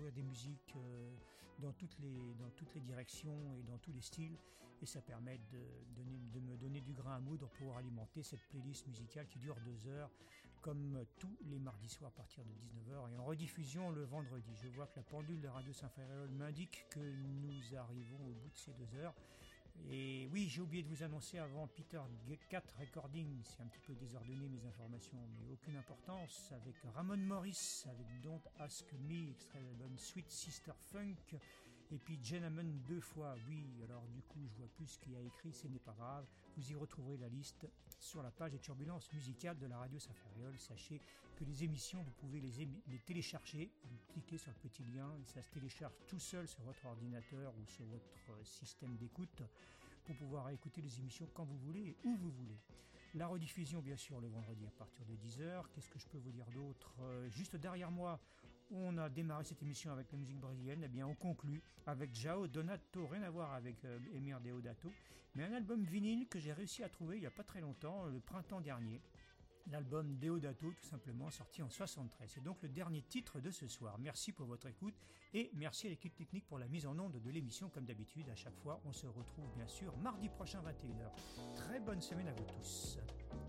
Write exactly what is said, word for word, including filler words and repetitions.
découvrir des musiques euh, dans, toutes les, dans toutes les directions et dans tous les styles, et ça permet de, donner, de me donner du grain à moudre pour alimenter cette playlist musicale qui dure deux heures, comme tous les mardis soirs à partir de dix-neuf heures, et en rediffusion le vendredi. Je vois que la pendule de Radio Saint-Ferréol m'indique que nous arrivons au bout de ces deux heures. Et oui, j'ai oublié de vous annoncer avant Peter quatre Recording, c'est un petit peu désordonné mes informations, mais aucune importance, avec Ramon Morris, avec Don't Ask Me, extrait de l'album Sweet Sister Funk, et puis Gentleman deux fois, oui, alors du coup je vois plus ce qu'il y a écrit, ce n'est pas grave, vous y retrouverez la liste sur la page des turbulences musicales de la Radio Saint-Ferréol. Sachez que les émissions, vous pouvez les, émi- les télécharger, vous cliquez sur le petit lien, et ça se télécharge tout seul sur votre ordinateur ou sur votre système d'écoute, pour pouvoir écouter les émissions quand vous voulez et où vous voulez. La rediffusion, bien sûr, le vendredi à partir de dix heures. Qu'est-ce que je peux vous dire d'autre ? euh, Juste derrière moi, on a démarré cette émission avec la musique brésilienne. Eh bien, on conclut avec João Donato, rien à voir avec euh, Emir Deodato, mais un album vinyle que j'ai réussi à trouver il n'y a pas très longtemps, le printemps dernier. L'album Deodato, tout simplement, sorti en soixante-treize. C'est donc le dernier titre de ce soir. Merci pour votre écoute et merci à l'équipe technique pour la mise en onde de l'émission. Comme d'habitude, à chaque fois, on se retrouve bien sûr mardi prochain vingt et une heures. Très bonne semaine à vous tous.